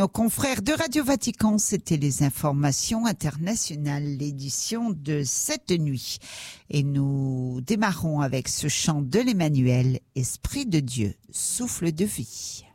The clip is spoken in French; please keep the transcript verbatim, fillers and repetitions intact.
Nos confrères de Radio Vatican, c'était les informations internationales, l'édition de cette nuit. Et nous démarrons avec ce chant de l'Emmanuel, Esprit de Dieu, souffle de vie.